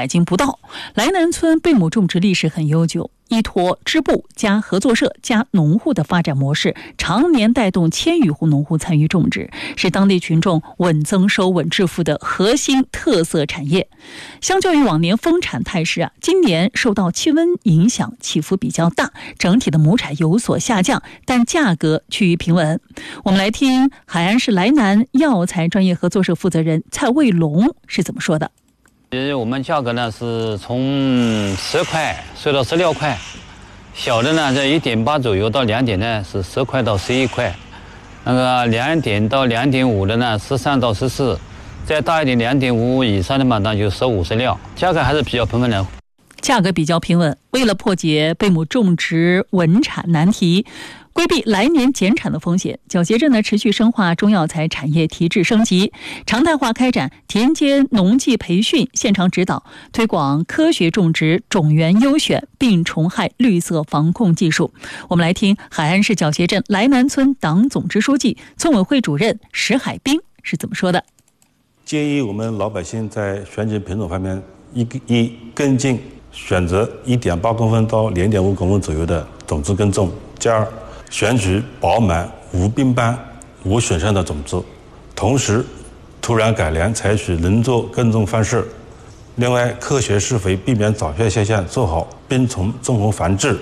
100斤不到。莱南村贝母种植历史很悠久，依托支部加合作社加农户的发展模式，常年带动1000余户农户参与种植，是当地群众稳增收稳致富的核心特色产业。相较于往年丰产态势今年受到气温影响起伏比较大，整体的亩产有所下降，但价格趋于平稳。我们来听海安市莱南药材专业合作社负责人蔡卫龙是怎么说的。 我们价格呢是从10块税到16块，小的呢在1.8左右到2点呢是10块到11块，那个2点到2.5的呢13到14，再大一点2.5以上的嘛，那就15、16，价格还是比较平稳的。 价格比较平稳。为了破解贝母种植稳产难题，规避来年减产的风险，皎洁镇呢持续深化中药材产业提质升级，常态化开展田间农技培训、现场指导，推广科学种植、种源优选、病虫害绿色防控技术。我们来听海安市皎洁镇莱南村党总支书记、村委会主任石海兵是怎么说的。 建议我们老百姓在选取品种方面，一跟进选择1.8公分到2.5公分左右的种子耕种，第二，选取饱满、无病斑、无损伤的种子，同时土壤改良采取轮作耕种方式。另外，科学施肥，避免早泄现象，做好病虫综合防治。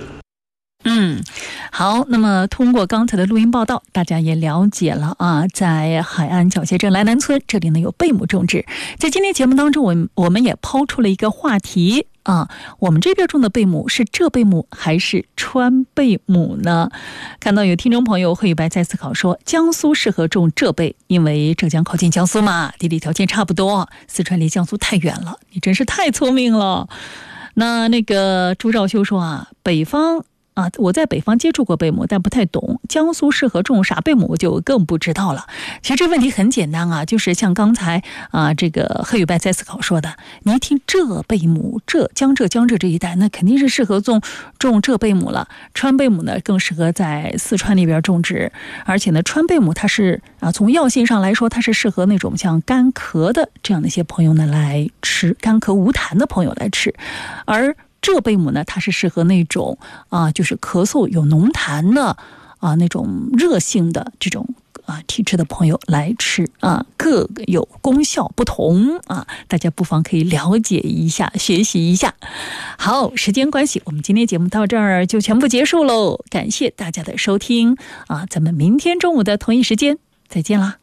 好，那么通过刚才的录音报道，大家也了解了在海安皎洁镇莱南村这里呢有贝母种植。在今天节目当中，我们也抛出了一个话题我们这边种的贝母是浙贝母还是川贝母呢？看到有听众朋友贺宇白在思考说，江苏适合种浙贝，因为浙江靠近江苏嘛，地理条件差不多，四川离江苏太远了。你真是太聪明了。那个朱兆修说北方我在北方接触过贝母，但不太懂江苏适合种啥贝母，我就更不知道了。其实这问题很简单就是像刚才这个贺宇白在思考说的，你一听浙贝母，江浙这一带，那肯定是适合种浙贝母了。川贝母呢，更适合在四川那边种植，而且呢，川贝母它是从药性上来说，它是适合那种像干咳的这样的一些朋友呢来吃，干咳无痰的朋友来吃，而浙贝母呢，它是适合那种就是咳嗽有浓痰的那种热性的这种体质的朋友来吃各有功效不同大家不妨可以了解一下，学习一下。好，时间关系，我们今天节目到这儿就全部结束喽，感谢大家的收听咱们明天中午的同一时间再见啦。